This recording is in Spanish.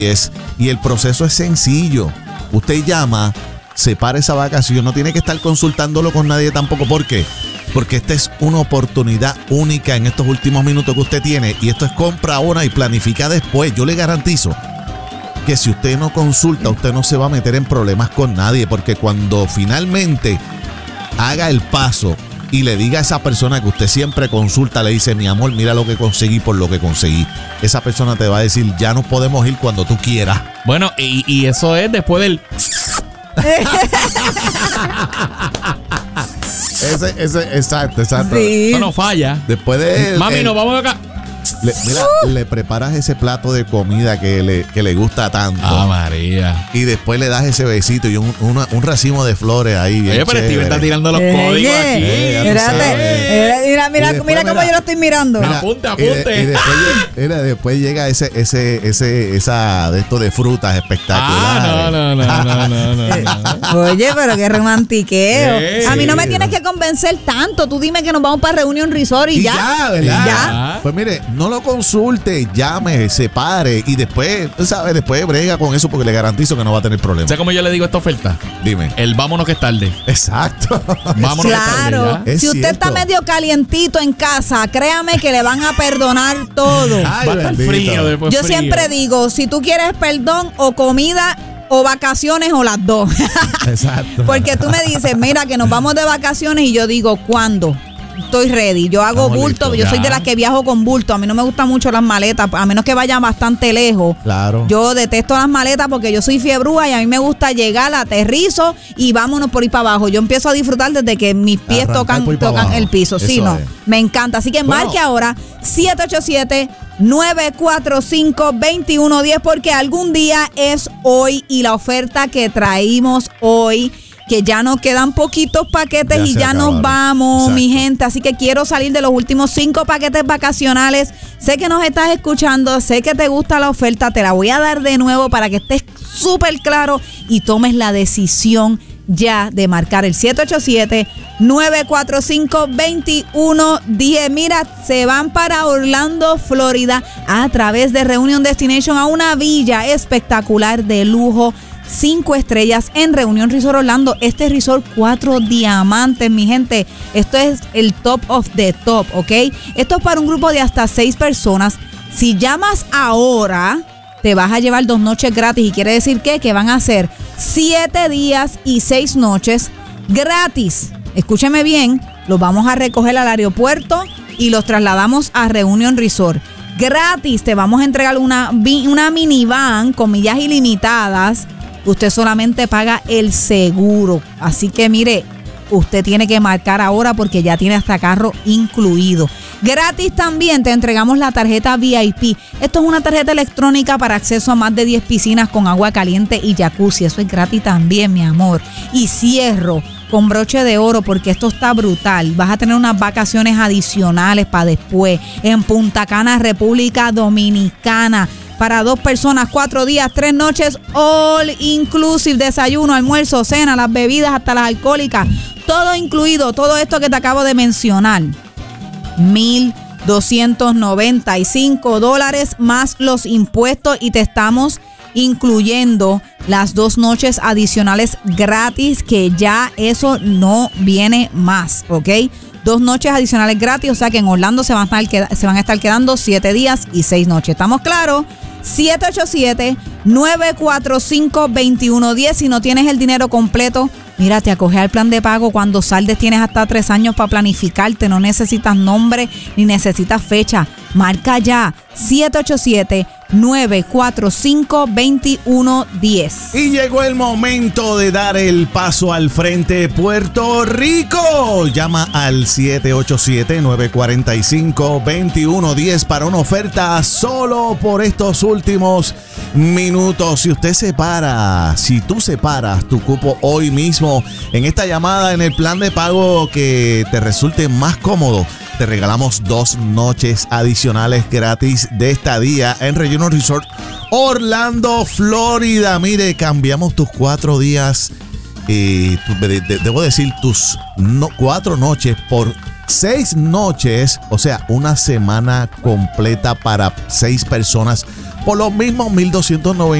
y el proceso es sencillo. Usted llama, separa esa vacación, no tiene que estar consultándolo con nadie tampoco. ¿Por qué? Porque esta es una oportunidad única en estos últimos minutos que usted tiene, y esto es compra ahora y planifica después. Yo le garantizo que si usted no consulta, usted no se va a meter en problemas con nadie, porque cuando finalmente haga el paso y le diga a esa persona que usted siempre consulta, le dice, mi amor, mira lo que conseguí por lo que conseguí, esa persona te va a decir, ya nos podemos ir cuando tú quieras. Bueno, y eso es después del... Exacto. Sí. No falla. Después de... Mami, nos vamos de acá. Le preparas ese plato de comida que le gusta tanto. Ah, María. Y después le das ese besito y un racimo de flores ahí. Bien. Oye, pero Steven está tirando los códigos aquí. Mira cómo yo lo estoy mirando. Mira, apunte. Y después llega esa de esto de frutas espectacular. No. Oye, pero qué romantiqueo. A mí no me tienes que convencer tanto. Tú dime que nos vamos para Reunion Resort y ya. ¿Verdad? Ya. Pues mire, no lo consulte, llame, separe y después, ¿sabes? Después brega con eso porque le garantizo que no va a tener problemas. ¿Sabes cómo yo le digo esta oferta? Dime. El vámonos que es tarde. Exacto. Vámonos que es tarde. Claro. Si usted está medio calientito en casa, créame que le van a perdonar todo. Ay, va a estar frío después. Yo siempre digo, si tú quieres perdón o comida o vacaciones o las dos. Exacto. Porque tú me dices, mira que nos vamos de vacaciones y yo digo, ¿cuándo? Estoy ready. Yo hago Estamos bulto. listos, yo soy ya. de las que viajo con bulto. A mí no me gustan mucho las maletas, a menos que vayan bastante lejos. Claro. Yo detesto las maletas porque yo soy fiebrúa y a mí me gusta llegar, aterrizo y vámonos por ahí para abajo. Yo empiezo a disfrutar desde que mis pies tocan el piso. Eso Sí, no. es. Me encanta. Así que marque ahora 787-945-2110 porque algún día es hoy y la oferta que traímos hoy, que ya nos quedan poquitos paquetes y ya nos vamos, Exacto. mi gente. Así que quiero salir de los últimos 5 paquetes vacacionales. Sé que nos estás escuchando, sé que te gusta la oferta. Te la voy a dar de nuevo para que estés súper claro y tomes la decisión ya de marcar el 787-945-2110. Mira, se van para Orlando, Florida, a través de Reunion Destination a una villa espectacular de lujo. 5 estrellas en Reunion Resort Orlando. Este resort 4 diamantes, mi gente. Esto es el top of the top, ¿ok? Esto es para un grupo de hasta 6 personas. Si llamas ahora, te vas a llevar 2 noches gratis. ¿Y quiere decir qué? Que van a ser 7 días y 6 noches gratis. Escúcheme bien, los vamos a recoger al aeropuerto y los trasladamos a Reunion Resort. Gratis, te vamos a entregar una minivan con millas ilimitadas. Usted solamente paga el seguro. Así que mire, usted tiene que marcar ahora porque ya tiene hasta carro incluido. Gratis también te entregamos la tarjeta VIP. Esto es una tarjeta electrónica para acceso a más de 10 piscinas con agua caliente y jacuzzi. Eso es gratis también, mi amor. Y cierro con broche de oro porque esto está brutal. Vas a tener unas vacaciones adicionales para después en Punta Cana, República Dominicana. Para 2 personas, 4 días, 3 noches, all inclusive, desayuno, almuerzo, cena, las bebidas, hasta las alcohólicas, todo incluido, todo esto que te acabo de mencionar. $1,295 más los impuestos y te estamos incluyendo las 2 noches adicionales gratis, que ya eso no viene más, ¿ok? 2 noches adicionales gratis, o sea que en Orlando se van a estar quedando 7 días y 6 noches. ¿Estamos claros? 787-945-2110. Si no tienes el dinero completo, mira, te acoge al plan de pago. Cuando saldes tienes hasta 3 años para planificarte. No necesitas nombre ni necesitas fecha. Marca ya 787-945-2110. Y llegó el momento de dar el paso al frente, Puerto Rico. Llama al 787-945-2110 para una oferta solo por estos últimos minutos. Si tú separas tu cupo hoy mismo en esta llamada, en el plan de pago que te resulte más cómodo, te regalamos 2 noches adicionales gratis de estadía en Reunion Resort Orlando, Florida. Mire, cambiamos tus 4 días, debo decir tus 4 noches por 6 noches, o sea, una semana completa para 6 personas por los mismos $1,290.